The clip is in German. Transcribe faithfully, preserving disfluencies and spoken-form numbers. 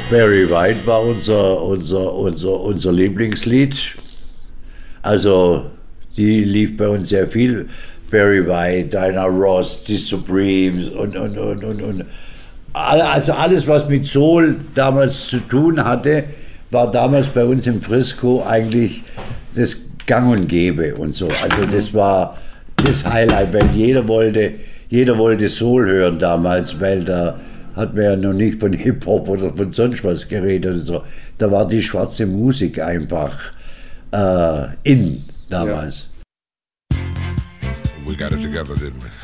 Barry White war unser, unser, unser, unser Lieblingslied. Also, die lief bei uns sehr viel. Barry White, Diana Ross, die Supremes und, und, und, und, und. Also alles, was mit Soul damals zu tun hatte, war damals bei uns im Frisco eigentlich das Gang und Gäbe und so. Also das war das Highlight, weil jeder wollte, jeder wollte Soul hören damals, weil da hat man ja noch nicht von Hip-Hop oder von sonst was geredet und so. Da war die schwarze Musik einfach äh, in damals. Yeah. We got it together, didn't we?